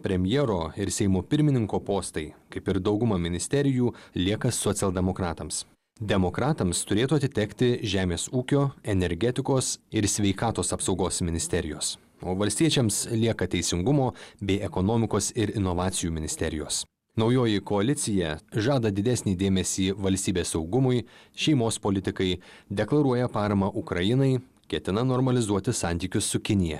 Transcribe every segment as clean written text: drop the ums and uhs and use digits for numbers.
premjero ir Seimo pirmininko postai, kaip ir dauguma ministerijų, lieka socialdemokratams. Demokratams turėtų atitekti Žemės ūkio, energetikos ir sveikatos apsaugos ministerijos, o valstiečiams lieka Teisingumo bei ekonomikos ir inovacijų ministerijos. Naujoji koalicija žada didesnį dėmesį valstybės saugumui, šeimos politikai, deklaruoja paramą Ukrainai, ketina normalizuoti santykius su Kinija.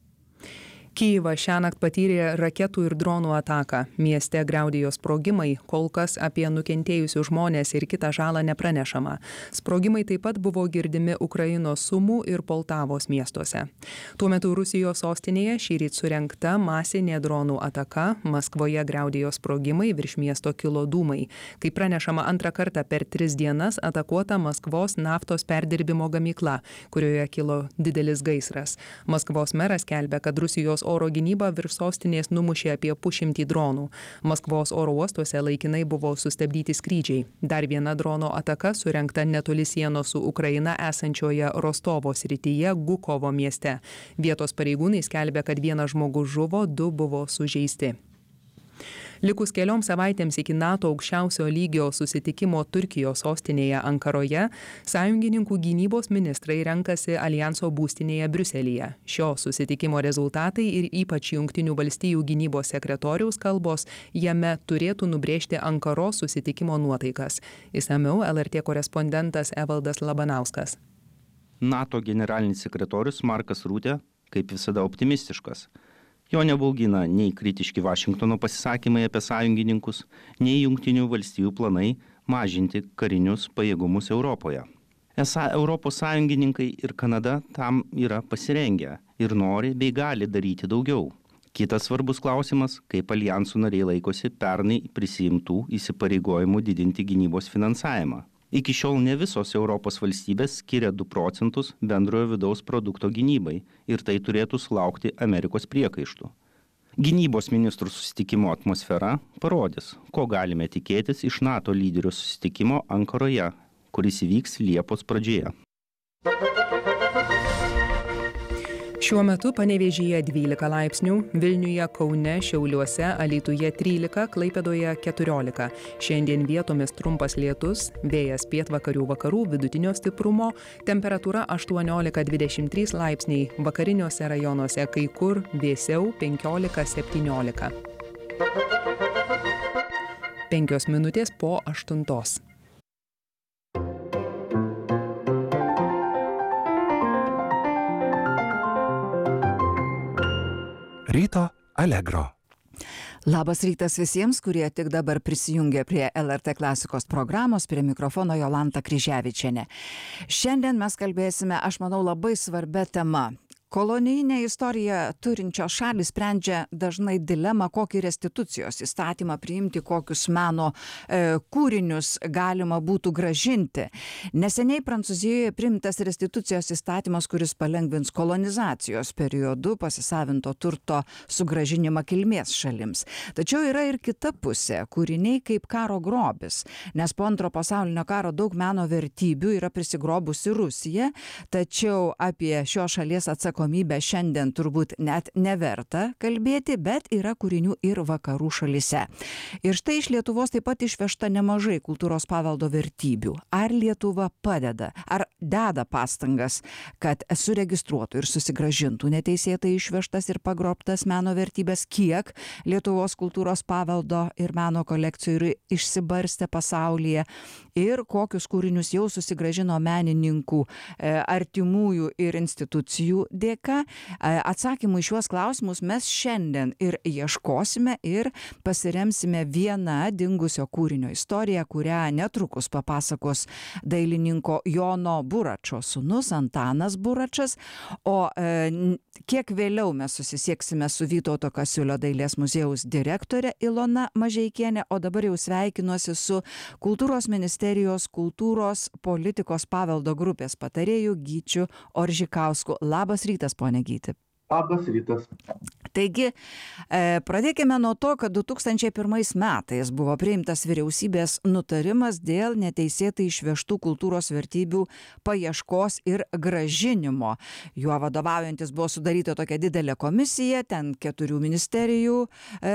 Kyjivas šiąnakt patyrė raketų ir dronų ataką. Mieste griaudėjo sprogimai, kol kas apie nukentėjusius žmonės ir kitą žalą nepranešama. Sprogimai taip pat buvo girdimi Ukrainos Sumų ir Poltavos miestuose. Tuo metu Rusijos sostinėje šįryt surengta masinė dronų ataka, Maskvoje griaudėjo sprogimai, virš miesto kilo dūmai. Kaip pranešama, antrą kartą per 3 dienas atakuota Maskvos naftos perdirbimo gamykla, kurioje kilo didelis gaisras. Maskvos meras skelbia, kad Rusijos oro gynyba virš sostinės numušė apie 100 dronų. Maskvos oro uostuose laikinai buvo sustabdyti skrydžiai. Dar viena drono ataka surengta netoli sienos su Ukraina esančioje Rostovo srityje Gukovo mieste. Vietos pareigūnai skelbia, kad vienas žmogus žuvo, 2 buvo sužeisti. Likus kelioms savaitėms iki NATO aukščiausio lygio susitikimo Turkijos sostinėje Ankaroje, sąjungininkų gynybos ministrai renkasi aljanso būstinėje Briuselyje. Šio susitikimo rezultatai ir ypač Jungtinių valstijų gynybos sekretoriaus kalbos jame turėtų nubrėžti Ankaros susitikimo nuotaikas. Išsamiau LRT korespondentas Evaldas Labanauskas. NATO generalinis sekretorius Markas Rutė, kaip visada optimistiškas. Jo nebaugina nei kritiški Vašingtono pasisakymai apie sąjungininkus, nei Jungtinių valstijų planai mažinti karinius pajėgumus Europoje. Esą Europos sąjungininkai ir Kanada tam yra pasirengę ir nori bei gali daryti daugiau. Kitas svarbus klausimas, kaip aljansų nariai laikosi pernai prisiimtų įsipareigojimų didinti gynybos finansavimą. Iki šiol ne visos Europos valstybės skiria 2 procentus bendrojo vidaus produkto gynybai ir tai turėtų sulaukti Amerikos priekaištų. Gynybos ministrų susitikimo atmosfera parodys, ko galime tikėtis iš NATO lyderių susitikimo Ankaroje, kuris įvyks Liepos pradžioje. Šiuo metu Panevėžyje 12 laipsnių, Vilniuje, Kaune, Šiauliuose, Alytuje 13, Klaipėdoje 14. Šiandien vietomis trumpas lietus, vėjas pietvakarių vakarų vidutinio stiprumo, temperatūra 18-23 laipsniai, vakariniuose rajonuose kai kur vėsiau 15-17. 5 minutės po 8. Ryto Allegro. Labas rytas visiems, kurie tik dabar prisijungė prie LRT klasikos programos, prie mikrofono Jolanta Kryževičienė. Šiandien mes kalbėsime, aš manau, labai svarbia tema. Kolonijinę istoriją turinčios šalys sprendžia dažnai dilemą, kokį restitucijos įstatymą priimti, kokius meno kūrinius galima būtų gražinti. Neseniai Prancūzijoje priimtas restitucijos įstatymas, kuris palengvins kolonizacijos periodu pasisavinto turto sugrąžinimą kilmės šalims. Tačiau yra ir kita pusė, kūriniai kaip karo grobis, nes po Antro pasaulinio karo daug meno vertybių yra prisigrobusi Rusija, tačiau apie šio šalies atsakomybę šiandien turbūt net neverta kalbėti, bet yra kūrinių ir vakarų šalyse. Ir štai iš Lietuvos taip pat išvežta nemažai kultūros paveldo vertybių. Ar Lietuva padeda, ar deda pastangas, kad suregistruotų ir susigrąžintų neteisėtai išvežtas ir pagrobtas meno vertybės, kiek Lietuvos kultūros paveldo ir meno kolekcijų yra išsibarstę pasaulyje ir kokius kūrinius jau susigrąžino menininkų, artimųjų ir institucijų dėka. Atsakymų į šiuos klausimus mes šiandien ir ieškosime ir pasiremsime vieną dingusio kūrinio istoriją, kurią netrukus papasakos dailininko Jono Buračo sūnus Antanas Buračas, o kiek vėliau mes susisieksime su Vytauto Kasiulio dailės muziejaus direktorė Ilona Mažeikienė, o dabar jau sveikinuosi su Kultūros ministerijos kultūros politikos paveldo grupės patarėju Gyčiu Oržikausku. Labas rytas, pone Gyti. Labas rytas. Taigi, pradėkime nuo to, kad 2001 metais buvo priimtas vyriausybės nutarimas dėl neteisėtai išvežtų kultūros vertybių paieškos ir grąžinimo. Juo vadovaujantis buvo sudaryta tokia didelė komisija, ten 4 ministerijų